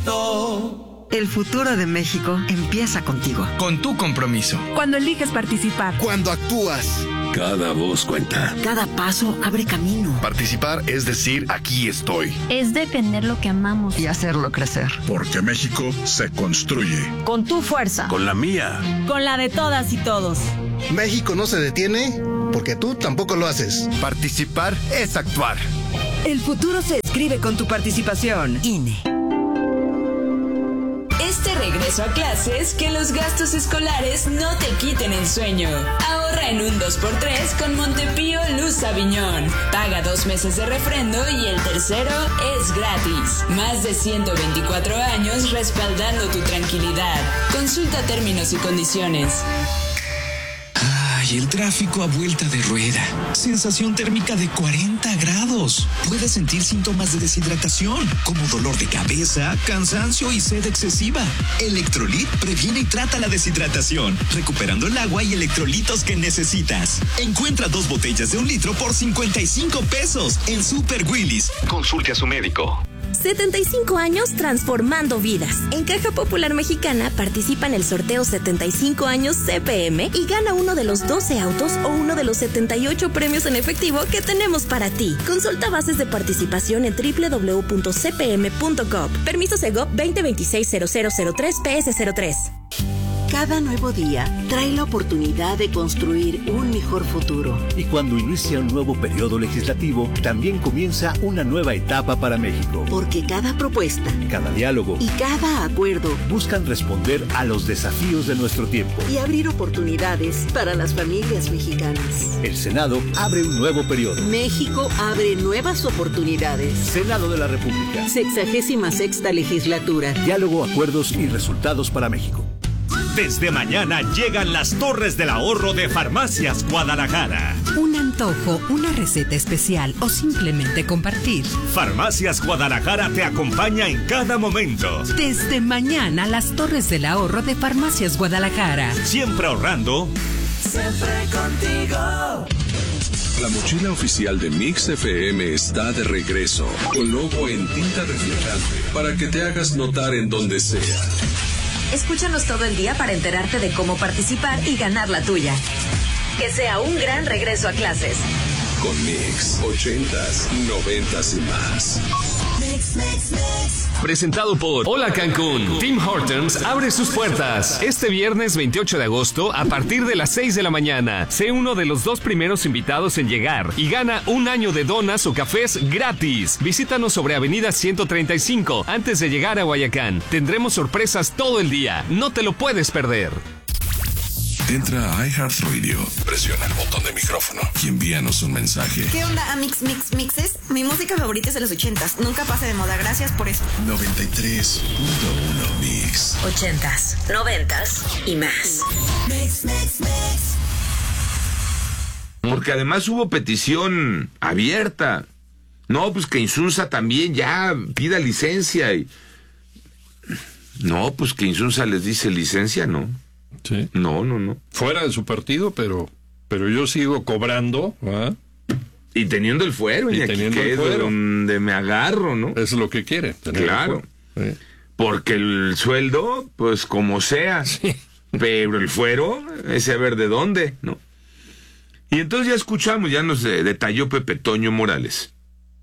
El futuro de México empieza contigo. Con tu compromiso. Cuando eliges participar. Cuando actúas. Cada voz cuenta. Cada paso abre camino. Participar es decir, aquí estoy. Es defender lo que amamos. Y hacerlo crecer. Porque México se construye. Con tu fuerza. Con la mía. Con la de todas y todos. México no se detiene porque tú tampoco lo haces. Participar es actuar. El futuro se escribe con tu participación. INE. Este regreso a clases, que los gastos escolares no te quiten el sueño. Ahorra en un 2x3 con Montepío Luz Aviñón. Paga 2 meses de refrendo y el tercero es gratis. Más de 124 años respaldando tu tranquilidad. Consulta términos y condiciones. Ay, el tráfico a vuelta de rueda. Sensación térmica de 40 grados. Puedes sentir síntomas de deshidratación, como dolor de cabeza, cansancio y sed excesiva. Electrolit previene y trata la deshidratación, recuperando el agua y electrolitos que necesitas. Encuentra 2 botellas de 1 litro por 55 pesos en Super Willis. Consulte a su médico. 75 años transformando vidas. En Caja Popular Mexicana participa en el sorteo 75 años CPM y gana uno de los 12 autos o uno de los 78 premios en efectivo que tenemos para ti. Consulta bases de participación en www.cpm.gov. Permiso Segov 2026-0003-PS03. Cada nuevo día trae la oportunidad de construir un mejor futuro. Y cuando inicia un nuevo periodo legislativo, también comienza una nueva etapa para México. Porque cada propuesta, cada diálogo y cada acuerdo buscan responder a los desafíos de nuestro tiempo y abrir oportunidades para las familias mexicanas. El Senado abre un nuevo periodo. México abre nuevas oportunidades. Senado de la República. 66ª legislatura. Diálogo, acuerdos y resultados para México. Desde mañana llegan las Torres del Ahorro de Farmacias Guadalajara. Un antojo, una receta especial o simplemente compartir. Farmacias Guadalajara te acompaña en cada momento. Desde mañana las Torres del Ahorro de Farmacias Guadalajara. Siempre ahorrando. Siempre contigo. La mochila oficial de Mix FM está de regreso. Con logo en tinta reflejante para que te hagas notar en donde sea. Escúchanos todo el día para enterarte de cómo participar y ganar la tuya. Que sea un gran regreso a clases. Con Mix, 80s, 90s y más. Mix. Presentado por Hola Cancún. Tim Hortons abre sus puertas este viernes 28 de agosto a partir de las 6 de la mañana. Sé uno de los 2 primeros invitados en llegar y gana un año de donas o cafés gratis. Visítanos sobre Avenida 135 antes de llegar a Guayacán. Tendremos sorpresas todo el día. No te lo puedes perder. Entra a iHeartRadio, presiona el botón de micrófono y envíanos un mensaje. ¿Qué onda, Mixes? Mi música favorita es de los 80s. Nunca pasa de moda. Gracias por eso. 93.1 Mix. 80s, 90s y más. Mix. Porque además hubo petición abierta. No, pues que Insunza también ya pida licencia. No, pues que Insunza les dice licencia, ¿no? Sí. No. Fuera de su partido, pero yo sigo cobrando, ¿verdad? Y teniendo el fuero, y teniendo el fuero, donde me agarro, ¿no? Es lo que quiere. Claro. Sí. Porque el sueldo, pues como sea. Sí. Pero el fuero, ese a ver de dónde, ¿no? Y entonces ya escuchamos, ya nos detalló Pepe Toño Morales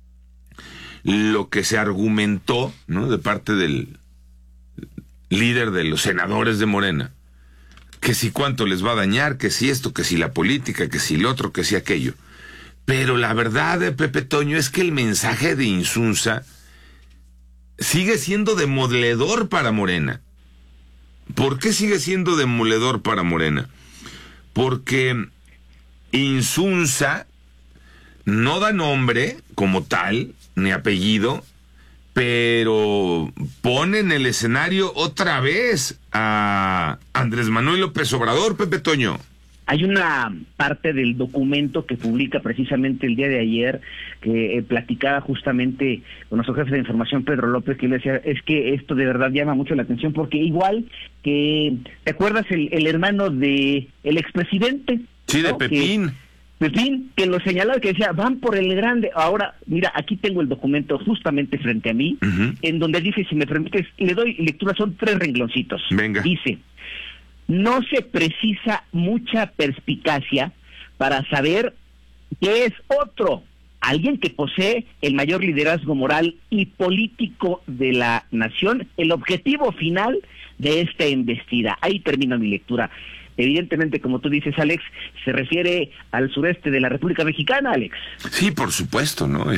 lo que se argumentó, ¿no? De parte del líder de los senadores de Morena. Que si cuánto les va a dañar, que si esto, que si la política, que si lo otro, que si aquello. Pero la verdad de Pepe Toño es que el mensaje de Insunza sigue siendo demoledor para Morena. ¿Por qué sigue siendo demoledor para Morena? Porque Insunza no da nombre como tal, ni apellido, pero pone en el escenario otra vez a Andrés Manuel López Obrador, Pepe Toño. Hay una parte del documento que publica precisamente el día de ayer, que platicaba justamente con nuestro jefe de información, Pedro López, que le decía, es que esto de verdad llama mucho la atención, porque igual que, ¿te acuerdas el hermano de el expresidente? Sí, ¿no? de Pepín. Pepín, que lo señalaba, que decía, van por el grande. Ahora, mira, aquí tengo el documento justamente frente a mí, en donde dice, si me permites, le doy lectura, son 3 rengloncitos. Venga. Dice, no se precisa mucha perspicacia para saber que es otro, alguien que posee el mayor liderazgo moral y político de la nación, el objetivo final de esta embestida. Ahí termina mi lectura. Evidentemente, como tú dices, Alex, se refiere al sureste de la República Mexicana, Alex. Sí, por supuesto, ¿no?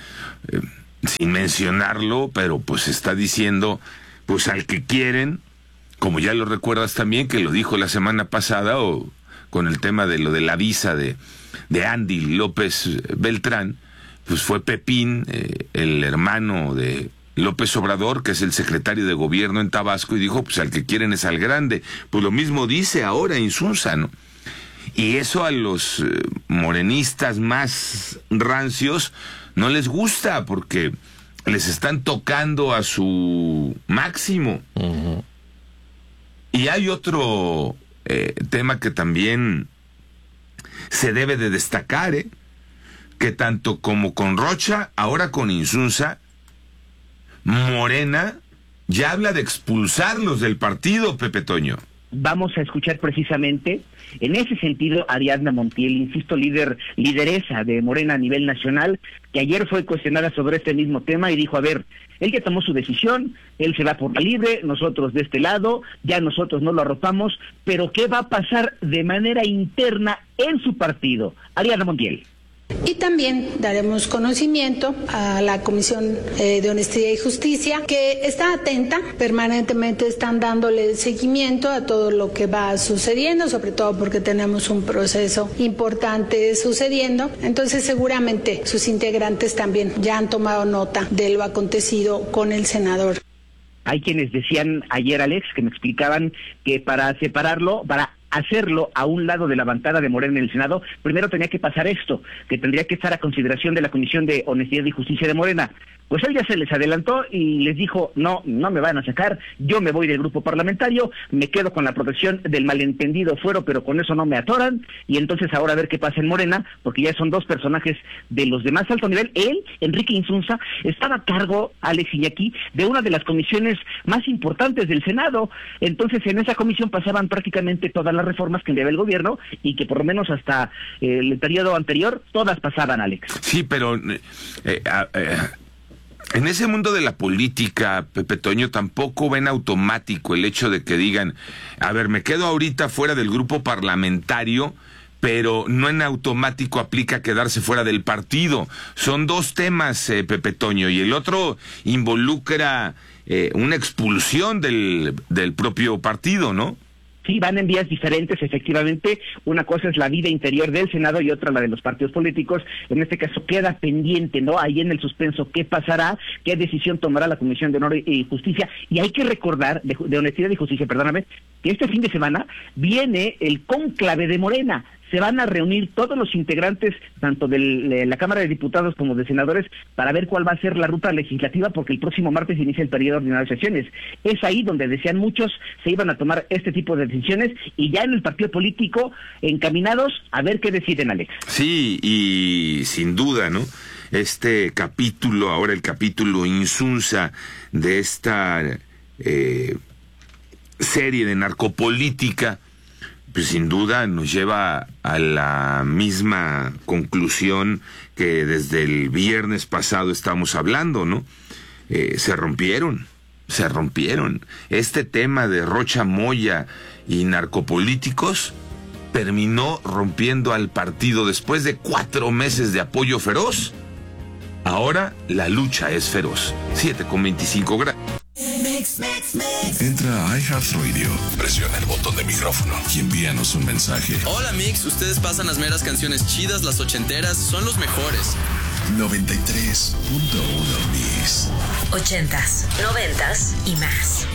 Sin mencionarlo, pero pues está diciendo, pues al que quieren, como ya lo recuerdas también, que lo dijo la semana pasada, o con el tema de lo de la visa de Andy López Beltrán, pues fue Pepín, el hermano de López Obrador, que es el secretario de gobierno en Tabasco, y dijo, pues al que quieren es al grande. Pues lo mismo dice ahora Insunza, ¿no? Y eso a los morenistas más rancios no les gusta, porque les están tocando a su máximo. Uh-huh. Y hay otro tema que también se debe de destacar, que tanto como con Rocha, ahora con Insunza, Morena ya habla de expulsarlos del partido, Pepe Toño. Vamos a escuchar precisamente, en ese sentido, a Ariadna Montiel, insisto, lideresa de Morena a nivel nacional, que ayer fue cuestionada sobre este mismo tema y dijo, a ver, él ya tomó su decisión, él se va por la libre, nosotros de este lado, ya nosotros no lo arropamos, pero ¿qué va a pasar de manera interna en su partido? Ariadna Montiel. Y también daremos conocimiento a la Comisión de Honestidad y Justicia, que está atenta, permanentemente están dándole seguimiento a todo lo que va sucediendo, sobre todo porque tenemos un proceso importante sucediendo. Entonces seguramente sus integrantes también ya han tomado nota de lo acontecido con el senador. Hay quienes decían ayer, Alex, que me explicaban que para separarlo, para hacerlo a un lado de la bancada de Morena en el Senado, primero tenía que pasar esto, que tendría que estar a consideración de la Comisión de Honestidad y Justicia de Morena. Pues él ya se les adelantó y les dijo, no me van a sacar, yo me voy del grupo parlamentario, me quedo con la protección del malentendido fuero, pero con eso no me atoran, y entonces ahora a ver qué pasa en Morena, porque ya son 2 personajes de los de más alto nivel. Él, Enrique Insunza, estaba a cargo, Alex Iñaki, de una de las comisiones más importantes del Senado. Entonces en esa comisión pasaban prácticamente todas las reformas que enviaba el gobierno, y que por lo menos hasta el periodo anterior todas pasaban, Alex. Sí, pero en ese mundo de la política, Pepe Toño, tampoco ven automático el hecho de que digan, a ver, me quedo ahorita fuera del grupo parlamentario, pero no en automático aplica quedarse fuera del partido. Son 2 temas, Pepe Toño, y el otro involucra una expulsión del propio partido, ¿no? Sí, van en vías diferentes, efectivamente. Una cosa es la vida interior del Senado y otra la de los partidos políticos. En este caso queda pendiente, ¿no? Ahí en el suspenso, ¿qué pasará? ¿Qué decisión tomará la Comisión de Honor y Justicia? Y hay que recordar, de Honestidad y Justicia, perdóname, que este fin de semana viene el cónclave de Morena. Se van a reunir todos los integrantes, tanto de la Cámara de Diputados como de Senadores, para ver cuál va a ser la ruta legislativa, porque el próximo martes inicia el periodo ordinario de sesiones. Es ahí donde decían muchos se iban a tomar este tipo de decisiones, y ya en el partido político encaminados a ver qué deciden, Alex. Sí, y sin duda, ¿no? Este capítulo, ahora el capítulo Insunza de esta serie de narcopolítica, pues sin duda nos lleva a la misma conclusión que desde el viernes pasado estamos hablando, ¿no? Se rompieron. Este tema de Rocha Moya y narcopolíticos terminó rompiendo al partido después de 4 meses de apoyo feroz. Ahora la lucha es feroz. 7:25 grados. Entra a iHeartRadio, presiona el botón de micrófono y envíanos un mensaje. Hola Mix, ustedes pasan las meras canciones chidas, las ochenteras, son los mejores. 93.1 Mix. 80s, 90s y más.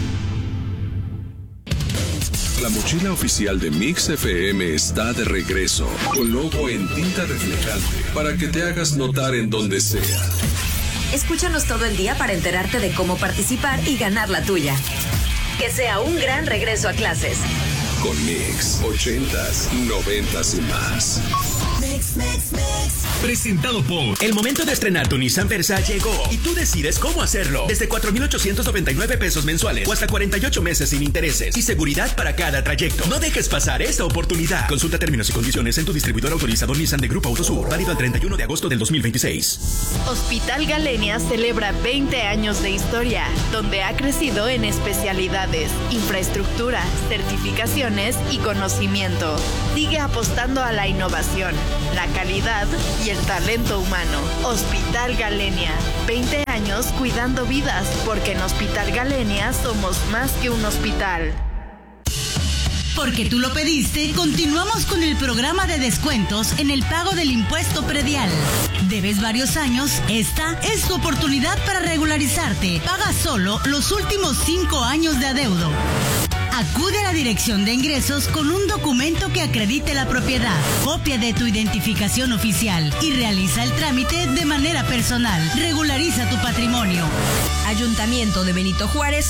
La mochila oficial de Mix FM está de regreso, con logo en tinta reflejante, para que te hagas notar en donde sea. Escúchanos todo el día para enterarte de cómo participar y ganar la tuya. Que sea un gran regreso a clases. Con Mix, 80s, 90s y más. Presentado por... El momento de estrenar tu Nissan Versa llegó y tú decides cómo hacerlo. Desde 4,899 pesos mensuales o hasta 48 meses sin intereses y seguridad para cada trayecto. No dejes pasar esta oportunidad. Consulta términos y condiciones en tu distribuidor autorizado Nissan de Grupo Autosur. Válido el 31 de agosto del 2026. Hospital Galenia celebra 20 años de historia, donde ha crecido en especialidades, infraestructura, certificaciones y conocimiento. Sigue apostando a la innovación, la calidad y el talento humano. Hospital Galenia, 20 años cuidando vidas, porque en Hospital Galenia somos más que un hospital. Porque tú lo pediste, continuamos con el programa de descuentos en el pago del impuesto predial. ¿Debes varios años? Esta es tu oportunidad para regularizarte. Paga solo los últimos 5 años de adeudo. Acude a la Dirección de Ingresos con un documento que acredite la propiedad, copia de tu identificación oficial y realiza el trámite de manera personal. Regulariza tu patrimonio. Ayuntamiento de Benito Juárez,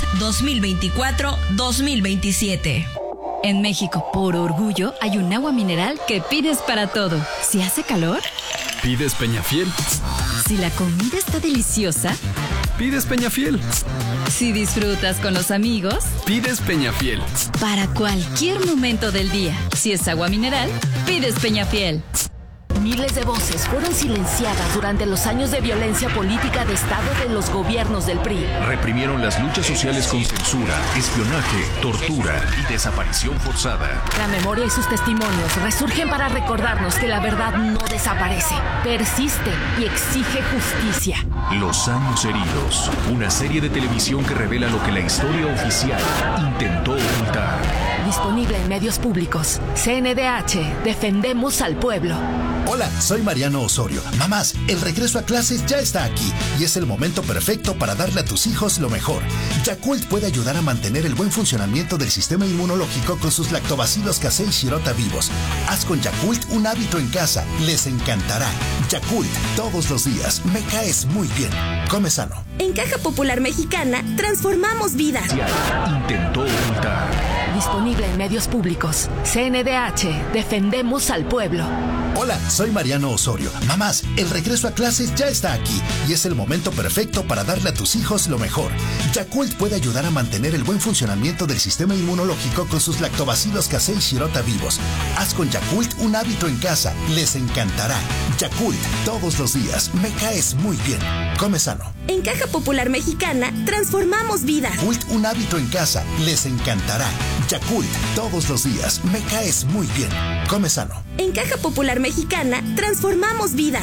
2024-2027. En México, por orgullo, hay un agua mineral que pides para todo. Si hace calor, pides Peñafiel. Si la comida está deliciosa, pides Peñafiel. Si disfrutas con los amigos, pides Peñafiel. Para cualquier momento del día, si es agua mineral, pides Peñafiel. Miles de voces fueron silenciadas durante los años de violencia política de Estado de los gobiernos del PRI. Reprimieron las luchas sociales con censura, espionaje, tortura y desaparición forzada. La memoria y sus testimonios resurgen para recordarnos que la verdad no desaparece, persiste y exige justicia. Los años heridos, una serie de televisión que revela lo que la historia oficial intentó ocultar. Disponible en medios públicos. CNDH, defendemos al pueblo. Hola, soy Mariano Osorio. Mamás, el regreso a clases ya está aquí y es el momento perfecto para darle a tus hijos lo mejor. Yakult puede ayudar a mantener el buen funcionamiento del sistema inmunológico con sus lactobacilos casei shirota vivos. Haz con Yakult un hábito en casa. Les encantará. Yakult, todos los días. Me caes muy bien. Come sano. En Caja Popular Mexicana, transformamos vidas. Intentó ocultar. Disponible en medios públicos. CNDH, defendemos al pueblo. Hola, soy Mariano Osorio. Mamás, el regreso a clases ya está aquí y es el momento perfecto para darle a tus hijos lo mejor. Yakult puede ayudar a mantener el buen funcionamiento del sistema inmunológico con sus lactobacilos casei shirota vivos. Haz con Yakult un hábito en casa. Les encantará. Yakult, todos los días. Me caes muy bien. Come sano. En Caja Popular Mexicana, transformamos vidas. Yakult, un hábito en casa. Les encantará. Yakult, todos los días. Me caes muy bien. Come sano. En Caja Popular Mexicana, transformamos vidas.